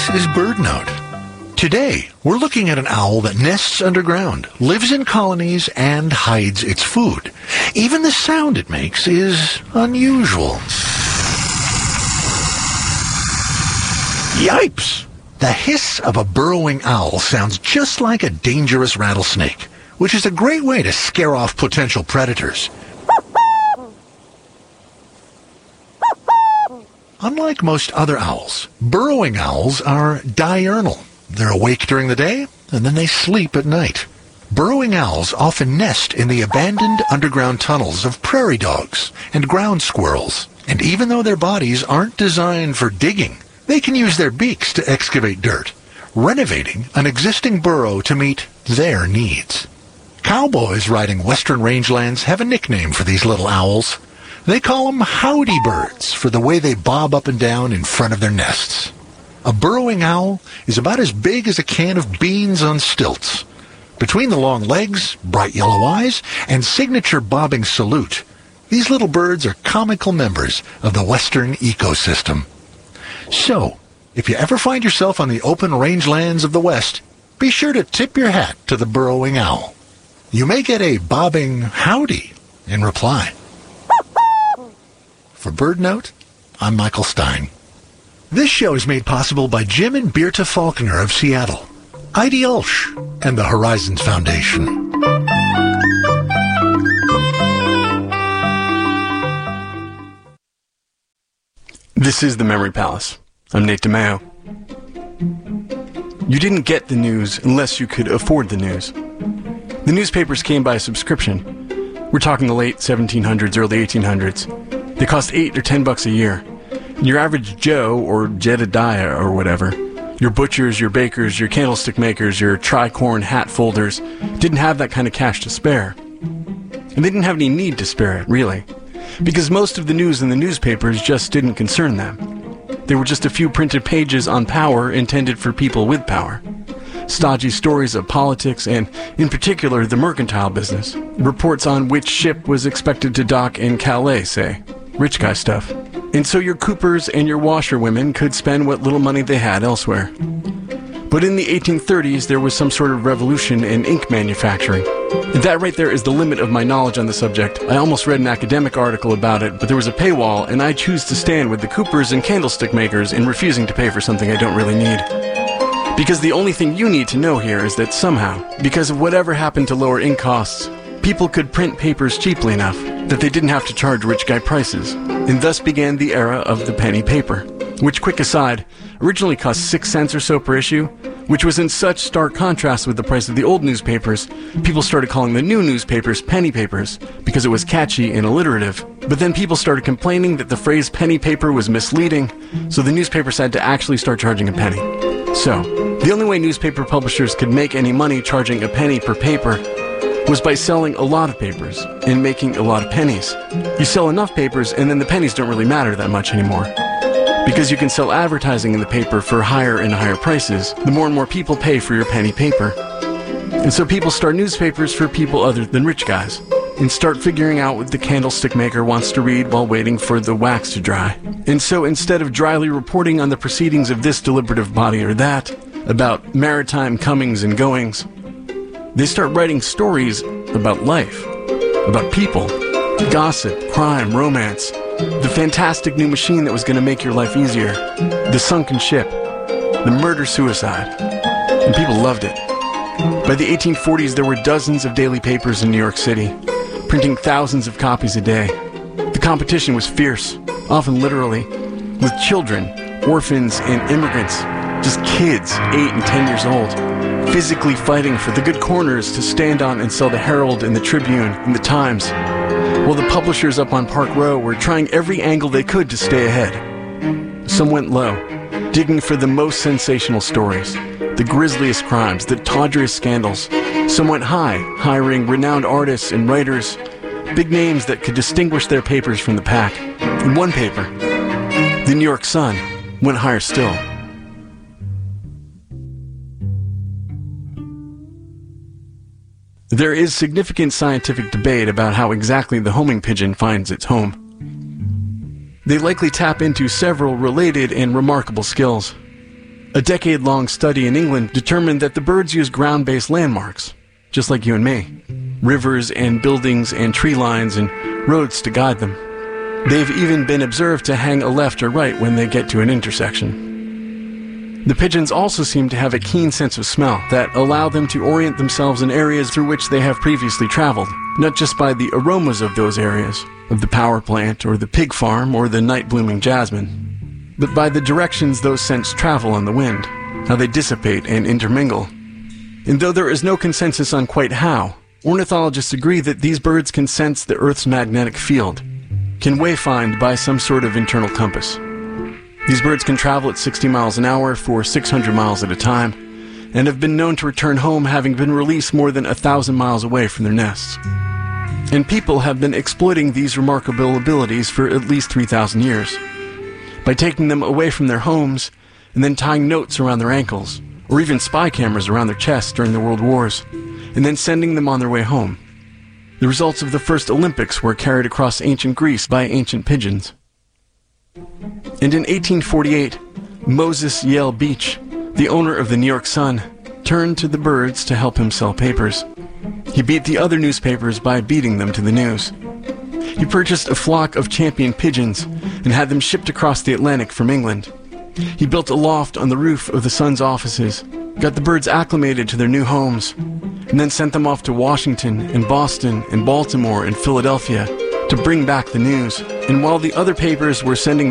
This is BirdNote. Today, we're looking at an owl that nests underground, lives in colonies, and hides its food. Even the sound it makes is unusual. Yipes! The hiss of a burrowing owl sounds just like a dangerous rattlesnake, which is a great way to scare off potential predators. Unlike most other owls, burrowing owls are diurnal. They're awake during the day, and then they sleep at night. Burrowing owls often nest in the abandoned underground tunnels of prairie dogs and ground squirrels. And even though their bodies aren't designed for digging, they can use their beaks to excavate dirt, renovating an existing burrow to meet their needs. Cowboys riding western rangelands have a nickname for these little owls. They call them howdy birds for the way they bob up and down in front of their nests. A burrowing owl is about as big as a can of beans on stilts. Between the long legs, bright yellow eyes, and signature bobbing salute, these little birds are comical members of the western ecosystem. So, if you ever find yourself on the open rangelands of the West, be sure to tip your hat to the burrowing owl. You may get a bobbing howdy in reply. For BirdNote, I'm Michael Stein. This show is made possible by Jim and Birta Faulkner of Seattle, Heidi Ulsh, and the Horizons Foundation. This is the Memory Palace. I'm Nate DeMeo. You didn't get the news unless you could afford the news. The newspapers came by subscription. We're talking the late 1700s, early 1800s. They cost $8 or $10 a year. And your average Joe, or Jedediah, or whatever, your butchers, your bakers, your candlestick makers, your tricorn hat folders, didn't have that kind of cash to spare. And they didn't have any need to spare it, really. Because most of the news in the newspapers just didn't concern them. They were just a few printed pages on power intended for people with power. Stodgy stories of politics and, in particular, the mercantile business. Reports on which ship was expected to dock in Calais, say. Rich guy stuff. And so your coopers and your washerwomen could spend what little money they had elsewhere. But in the 1830s, there was some sort of revolution in ink manufacturing. And that right there is the limit of my knowledge on the subject. I almost read an academic article about it, but there was a paywall, and I choose to stand with the coopers and candlestick makers in refusing to pay for something I don't really need. Because the only thing you need to know here is that somehow, because of whatever happened to lower ink costs, people could print papers cheaply enough that they didn't have to charge rich guy prices. And thus began the era of the penny paper, which, quick aside, originally cost 6 cents or so per issue, which was in such stark contrast with the price of the old newspapers, people started calling the new newspapers penny papers because it was catchy and alliterative. But then people started complaining that the phrase penny paper was misleading, so the newspapers had to actually start charging a penny. So, the only way newspaper publishers could make any money charging a penny per paper was by selling a lot of papers and making a lot of pennies. You sell enough papers and then the pennies don't really matter that much anymore. Because you can sell advertising in the paper for higher and higher prices, the more and more people pay for your penny paper. And so people start newspapers for people other than rich guys, and start figuring out what the candlestick maker wants to read while waiting for the wax to dry. And so instead of dryly reporting on the proceedings of this deliberative body or that, about maritime comings and goings, they start writing stories about life, about people, gossip, crime, romance, the fantastic new machine that was going to make your life easier, the sunken ship, the murder-suicide, and people loved it. By the 1840s, there were dozens of daily papers in New York City, printing thousands of copies a day. The competition was fierce, often literally, with children, orphans, and immigrants, just kids, 8 and 10 years old, physically fighting for the good corners to stand on and sell the Herald and the Tribune and the Times, while the publishers up on Park Row were trying every angle they could to stay ahead. Some went low, digging for the most sensational stories, the grisliest crimes, the tawdriest scandals. Some went high, hiring renowned artists and writers, big names that could distinguish their papers from the pack. And one paper, the New York Sun, went higher still. There is significant scientific debate about how exactly the homing pigeon finds its home. They likely tap into several related and remarkable skills. A decade-long study in England determined that the birds use ground-based landmarks, just like you and me. Rivers and buildings and tree lines and roads to guide them. They've even been observed to hang a left or right when they get to an intersection. The pigeons also seem to have a keen sense of smell that allow them to orient themselves in areas through which they have previously traveled, not just by the aromas of those areas, of the power plant or the pig farm or the night-blooming jasmine, but by the directions those scents travel on the wind, how they dissipate and intermingle. And though there is no consensus on quite how, ornithologists agree that these birds can sense the Earth's magnetic field, can wayfind by some sort of internal compass. These birds can travel at 60 miles an hour for 600 miles at a time, and have been known to return home having been released more than 1,000 miles away from their nests. And people have been exploiting these remarkable abilities for at least 3,000 years, by taking them away from their homes and then tying notes around their ankles, or even spy cameras around their chests during the World Wars, and then sending them on their way home. The results of the first Olympics were carried across ancient Greece by ancient pigeons. And in 1848, Moses Yale Beach, the owner of the New York Sun, turned to the birds to help him sell papers. He beat the other newspapers by beating them to the news. He purchased a flock of champion pigeons and had them shipped across the Atlantic from England. He built a loft on the roof of the Sun's offices, got the birds acclimated to their new homes, and then sent them off to Washington and Boston and Baltimore and Philadelphia to bring back the news. And while the other papers were sending